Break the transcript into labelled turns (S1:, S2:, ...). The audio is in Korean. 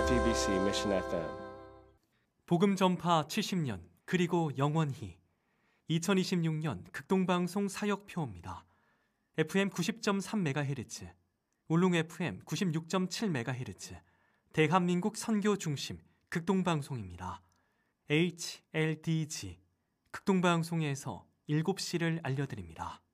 S1: JTBC Mission FM.
S2: 복음 전파 70년 그리고 영원히 2026년 극동방송 사역표입니다. FM 90.3MHz, 울릉 FM 96.7MHz, 대한민국 선교 중심 극동방송입니다. HLDG 극동방송에서 7시를 알려드립니다.